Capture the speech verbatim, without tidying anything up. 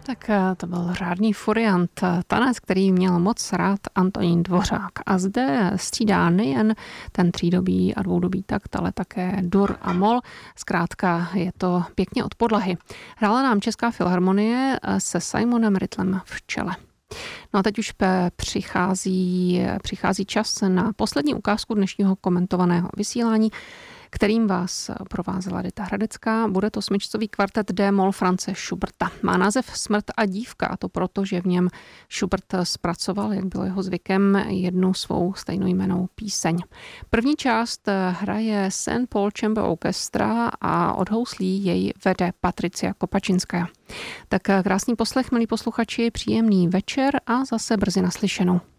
Tak to byl řádný furiant, tanec, který měl moc rád Antonín Dvořák. A zde střídá nejen ten třídobý a dvoudobý takt, ale také dur a mol. Zkrátka je to pěkně od podlahy. Hrála nám Česká filharmonie se Simonem Rittlem v čele. No a teď už přichází, přichází čas na poslední ukázku dnešního komentovaného vysílání, kterým vás provázela Dita Hradecká. Bude to smyčcový kvartet D-moll Franze Schuberta. Má název Smrt a dívka, a to proto, že v něm Schubert zpracoval, jak bylo jeho zvykem, jednu svou stejnojmennou píseň. První část hraje Saint Paul Chamber Orchestra a od houslí jej vede Patricia Kopačinská. Tak krásný poslech, milí posluchači, příjemný večer a zase brzy naslyšenou.